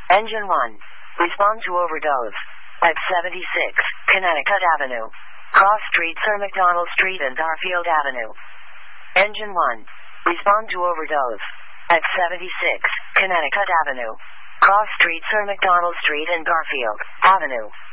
Engine 1. Respond to overdose. At 76, Connecticut Avenue. Cross Street, Sir McDonald Street and Garfield Avenue. Engine 1. Respond to overdose. At 76, Connecticut Avenue. Cross Street, Sir McDonald Street and Garfield Avenue.